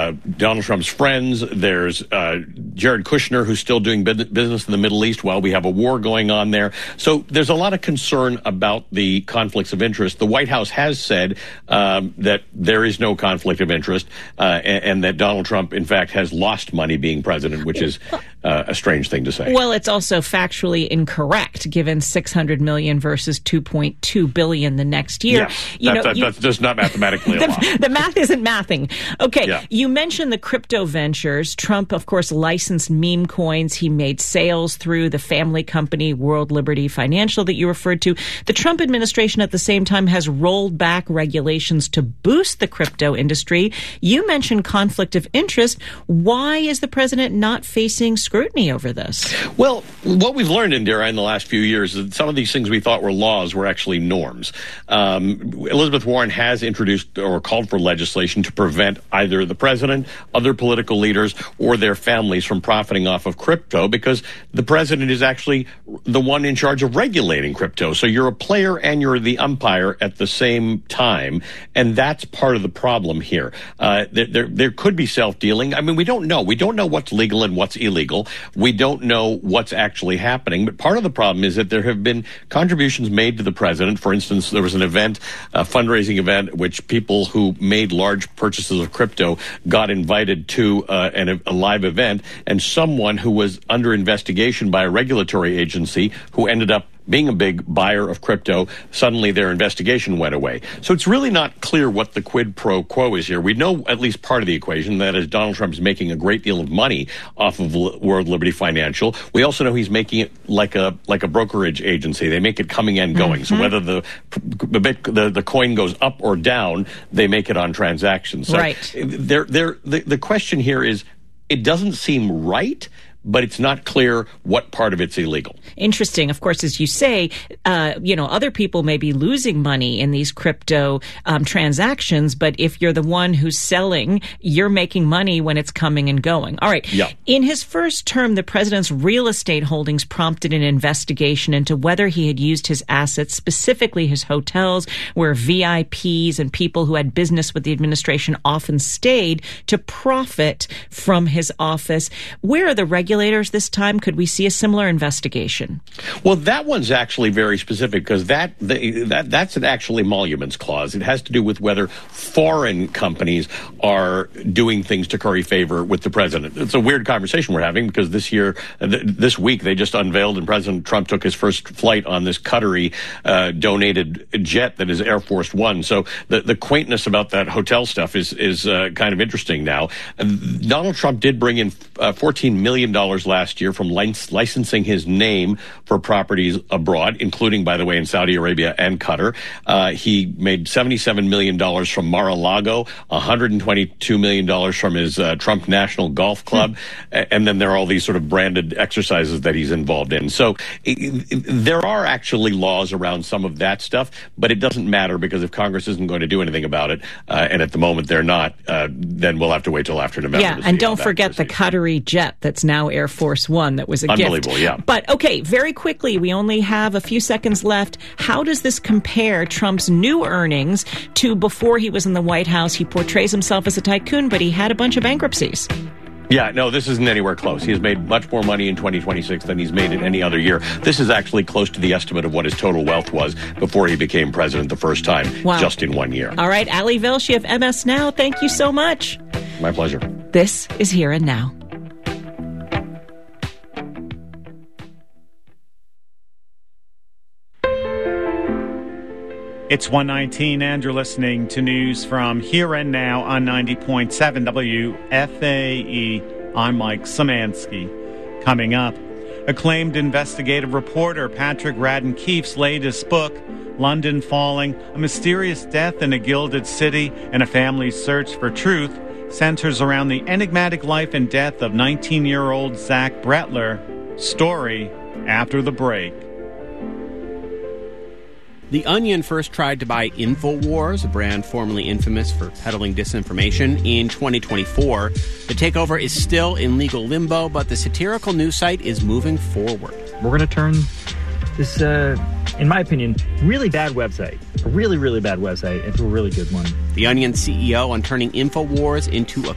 Donald Trump's friends. There's Jared Kushner, who's still doing business in the Middle East while we have a war going on there. So there's a lot of concern about the conflicts of interest. The White House has said that there is no conflict of interest and that Donald Trump, in fact, has lost money being president, which is a strange thing to say. Well, it's also factually incorrect, given $600 million versus $2.2 billion the next year. Yes, that's just not mathematically allowed. The math isn't mathing. Okay, Yeah. You mentioned the crypto ventures. Trump, of course, licensed meme coins. He made sales through the family company World Liberty Financial that you referred to. The Trump administration at the same time has rolled back regulations to boost the crypto industry. You mentioned conflict of interest. Why is the president not facing scrutiny over this? Well, what we've learned, Indira, in the last few years is that some of these things we thought were laws were actually norms. Elizabeth Warren has introduced or called for legislation to prevent either the president, other political leaders, or their families from profiting off of crypto, because the president is actually the one in charge of regulating crypto. So you're a player and you're the umpire at the same time, and that's part of the problem here. There could be self-dealing. I mean, we don't know. We don't know what's legal and what's illegal. We don't know what's actually happening. But part of the problem is that there have been contributions made to the president. For instance, there was an event, a fundraising event, which people who made large purchases of crypto got invited to a live event, and someone who was under investigation by a regulatory agency who ended up being a big buyer of crypto, suddenly their investigation went away. So it's really not clear what the quid pro quo is here. We know at least part of the equation, that is Donald Trump's making a great deal of money off of World Liberty Financial. We also know he's making it like a brokerage agency. They make it coming and going. So whether the coin goes up or down, they make it on transactions. So right. The question here is, it doesn't seem right, but it's not clear what part of it's illegal. Interesting. Of course, as you say, other people may be losing money in these crypto transactions, but if you're the one who's selling, you're making money when it's coming and going. All right. Yeah. In his first term, the president's real estate holdings prompted an investigation into whether he had used his assets, specifically his hotels, where VIPs and people who had business with the administration often stayed, to profit from his office. Where are the regulators this time? Could we see a similar investigation? Well, that one's actually very specific, because that's an actual emoluments clause. It has to do with whether foreign companies are doing things to curry favor with the president. It's a weird conversation we're having, because this week, they just unveiled, and President Trump took his first flight on this Qatari donated jet that is Air Force One. So the quaintness about that hotel stuff is kind of interesting now. Donald Trump did bring in $14 million last year from licensing his name for properties abroad, including, by the way, in Saudi Arabia and Qatar. He made $77 million from Mar-a-Lago, $122 million from his Trump National Golf Club, and then there are all these sort of branded exercises that he's involved in. So there are actually laws around some of that stuff, but it doesn't matter, because if Congress isn't going to do anything about it, and at the moment they're not, then we'll have to wait till after November. Yeah, and don't forget the Qatari jet that's now Air Force One that was a gift. Unbelievable, yeah. But, okay, very quickly, we only have a few seconds left. How does this compare Trump's new earnings to before he was in the White House? He portrays himself as a tycoon, but he had a bunch of bankruptcies. Yeah, no, this isn't anywhere close. He has made much more money in 2026 than he's made in any other year. This is actually close to the estimate of what his total wealth was before he became president the first time, just in 1 year. All right, Ali Velshi of MS Now, thank you so much. My pleasure. This is Here and Now. It's 1:19 and you're listening to news from Here and Now on 90.7 WFAE. I'm Mike Szymanski. Coming up, acclaimed investigative reporter Patrick Radden Keefe's latest book, London Falling, A Mysterious Death in a Gilded City and a Family's Search for Truth, centers around the enigmatic life and death of 19-year-old Zach Bretler. Story after the break. The Onion first tried to buy InfoWars, a brand formerly infamous for peddling disinformation, in 2024. The takeover is still in legal limbo, but the satirical news site is moving forward. We're going to turn this, in my opinion, really bad website, a really, really bad website, into a really good one. The Onion CEO on turning InfoWars into a